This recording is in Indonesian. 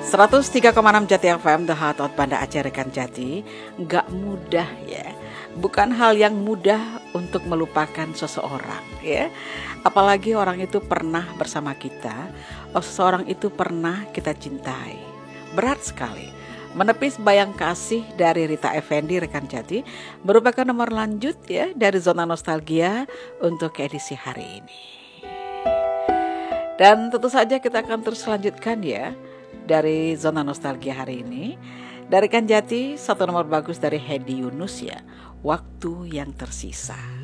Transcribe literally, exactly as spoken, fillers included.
seratus tiga koma enam Jati F M, The Heart of Banda Aceh Rekan Jati. Gak mudah ya, bukan hal yang mudah untuk melupakan seseorang ya. Apalagi orang itu pernah bersama kita, oh, seseorang itu pernah kita cintai. Berat sekali. Menepis bayang kasih dari Rita Effendi Rekan Jati merupakan nomor lanjut ya dari Zona Nostalgia untuk edisi hari ini. Dan tentu saja kita akan terus lanjutkan ya dari Zona Nostalgia hari ini. Dari Rekan Jati, satu nomor bagus dari Hedi Yunus ya, Waktu Yang Tersisa.